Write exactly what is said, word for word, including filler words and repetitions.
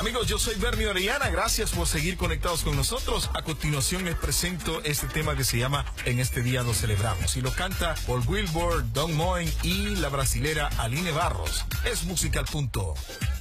Amigos, yo soy Bernie Orellana, gracias por seguir conectados con nosotros. A continuación les presento este tema que se llama En este día lo celebramos y lo canta Paul Wilbur, Don Moen y la brasilera Aline Barros. Es musical punto.